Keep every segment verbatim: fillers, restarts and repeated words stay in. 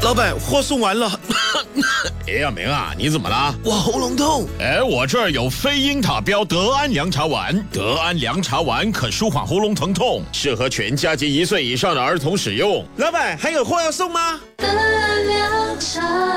老板，货送完了。 哎呀，明啊，你怎么了？ 我喉咙痛。 哎，我这儿有非英塔标德安凉茶丸，德安凉茶丸可舒缓喉咙疼痛，适合全家及一岁以上的儿童使用。 老板，还有货要送吗？ 德安凉茶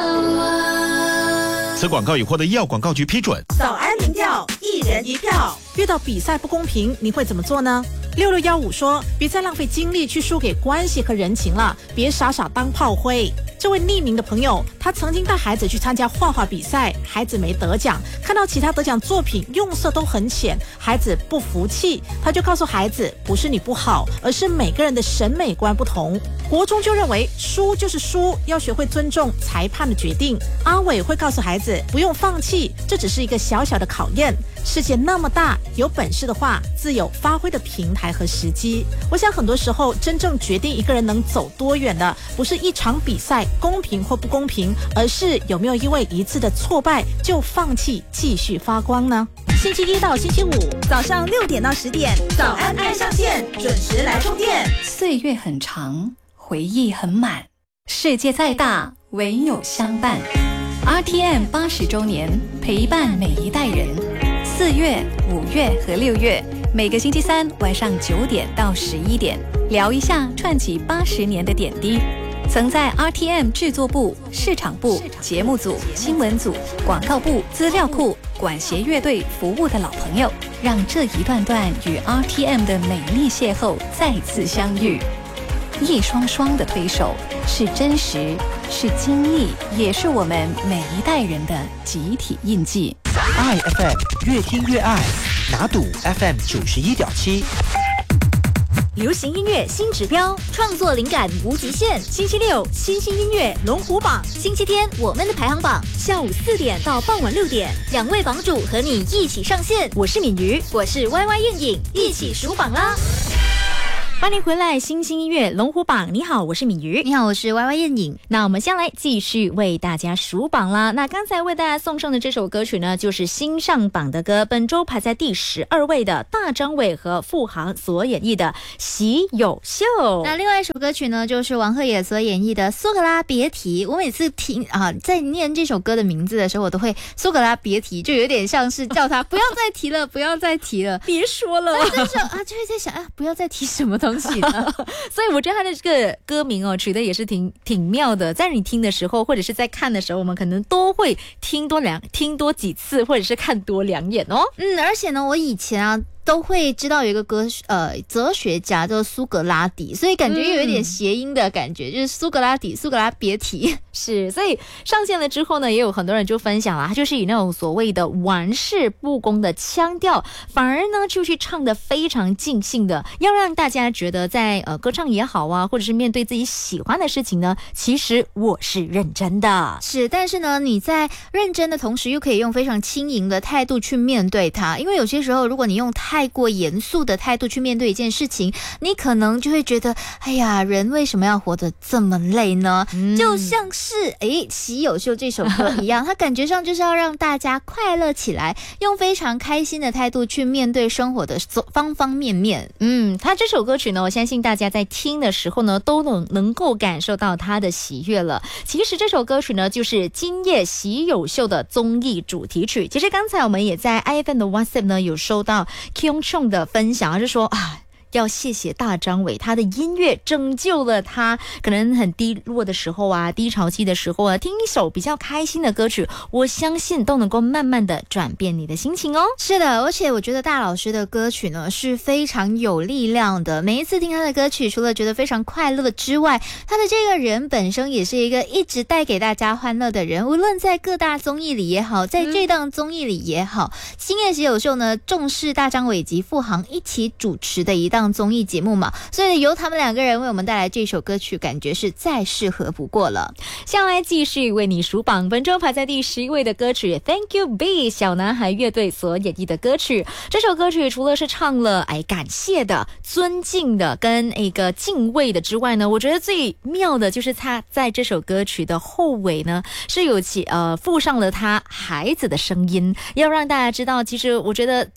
丸。 此广告已获得医药广告局批准。 早安民调，一人一票。遇到比赛不公平，你会怎么做呢？六六一五说，别再浪费精力去输给关系和人情了，别傻傻当炮灰。这位匿名的朋友，他曾经带孩子去参加画画比赛，孩子没得奖，看到其他得奖作品用色都很浅，孩子不服气，他就告诉孩子，不是你不好，而是每个人的审美观不同。国中就认为输就是输，要学会尊重裁判的决定。阿伟会告诉孩子，不用放弃，这只是一个小小的考验。世界那么大，有本事的话，自有发挥的平台和时机。我想很多时候，真正决定一个人能走多远的，不是一场比赛公平或不公平，而是有没有因为一次的挫败就放弃继续发光呢？星期一到星期五早上六点到十点，早安爱上线，准时来充电。 岁月很长，回忆很满，世界再大，唯有相伴。R T M 八十周年，陪伴每一代人。四月、五月和六月，每个星期三晚上九点到十一点，聊一下串起八十年的点滴。曾在 R T M 制作部、市场部、节目组、新闻组、广告部、资料库、管弦乐队服务的老朋友，让这一段段与 R T M 的美丽邂逅再次相遇。一双双的推手，是真实，是经历，也是我们每一代人的集体印记。 I F M 越听越爱，拿赌 F M 九十一点七。 流行音乐新指标，创作灵感无极限。星期六新兴音乐龙虎榜，星期天我们的排行榜，下午四点到傍晚六点，两位榜主和你一起上线。我是敏瑜，我是 Y Y 燕影，一起数榜啦！欢迎回来，新兴音乐龙虎榜。你好，我是敏瑜。 你好，我是 Y Y 燕影。 那我们先来继续为大家数榜啦。那刚才为大家送上的这首歌曲呢，就是新上榜的歌，本周排在第十二位的大张伟和傅航所演绎的《喜有秀》。 那另外一首歌曲呢，就是王鹤野所演绎的《苏格拉别提》。我每次听啊，在念这首歌的名字的时候，我都会苏格拉别提，就有点像是叫他不要再提了，不要再提了， 别说了。 但是啊，就会在想啊，不要再提什么东西。 所以我觉得他的这个歌名哦取得也是挺挺妙的，在你听的时候或者是在看的时候，我们可能都会听多两听多几次，或者是看多两眼哦。 嗯，而且呢，我以前啊都会知道有一个歌呃哲学家叫苏格拉底，所以感觉又有一点谐音的感觉，嗯、就是苏格拉底，苏格拉别提。 是，所以上线了之后呢，也有很多人就分享了，他就是以那种所谓的玩世不恭的腔调，反而呢就去唱得非常尽兴的，要让大家觉得在呃歌唱也好啊，或者是面对自己喜欢的事情呢，其实我是认真的。 是，但是呢，你在认真的同时，又可以用非常轻盈的态度去面对它，因为有些时候，如果你用太过严肃的态度去面对一件事情，你可能就会觉得，哎呀，人为什么要活得这么累呢？嗯、就像是诶喜有秀这首歌一样，它感觉上就是要让大家快乐起来，用非常开心的态度去面对生活的方方面面。 嗯，他这首歌曲呢，我相信大家在听的时候呢，都能能够感受到他的喜悦了。其实这首歌曲呢，就是今夜喜有秀的综艺主题曲。其实刚才我们也在 I F M 的 WhatsApp 呢有收到 Kyung Chong 的分享，他是说啊，要谢谢大张伟，他的音乐拯救了他可能很低落的时候啊，低潮期的时候啊，听一首比较开心的歌曲，我相信都能够慢慢的转变你的心情哦。 是的，而且我觉得大老师的歌曲呢是非常有力量的，每一次听他的歌曲，除了觉得非常快乐之外，他的这个人本身也是一个一直带给大家欢乐的人，无论在各大综艺里也好，在这档综艺里也好，今夜喜有秀呢重视大张伟及傅航一起主持的一档综艺节目嘛，所以由他们两个人为我们带来这首歌曲，感觉是再适合不过了。 下来继续为你数榜，本周排在第十一位的歌曲 Thank You B 小男孩乐队所演绎的歌曲。这首歌曲除了是唱了哎感谢的、尊敬的跟一个敬畏的之外呢，我觉得最妙的就是他在这首歌曲的后尾呢是有起呃附上了他孩子的声音，要让大家知道，其实我觉得就是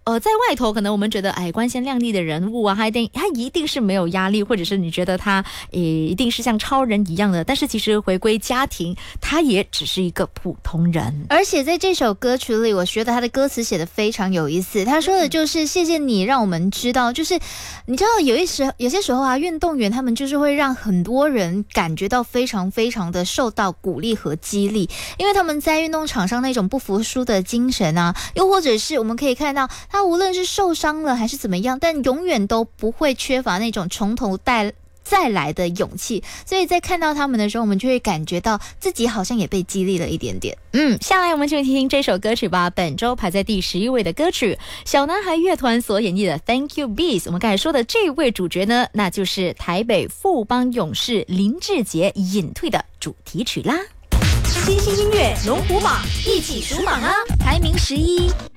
呃，在外头可能我们觉得哎光鲜亮丽的人物啊，他一定他一定是没有压力，或者是你觉得他诶一定是像超人一样的，但是其实回归家庭，他也只是一个普通人。 而且在这首歌曲里，我觉得他的歌词写得非常有意思。他说的就是谢谢你让我们知道，就是你知道有一时有些时候啊，运动员他们就是会让很多人感觉到非常非常的受到鼓励和激励，因为他们在运动场上那种不服输的精神啊，又或者是我们可以看到他无论是受伤了还是怎么样，但永远都不会缺乏那种从头带再来的勇气，所以在看到他们的时候，我们就会感觉到自己好像也被激励了一点点。 嗯，下来我们就听听这首歌曲吧。本周排在第十一位的歌曲，小男孩乐团所演绎的 Thank You Bees。我们刚才说的这位主角呢，那就是台北富邦勇士林志杰隐退的主题曲啦。 新兴音乐龙虎榜，一起数榜啊！排名十一。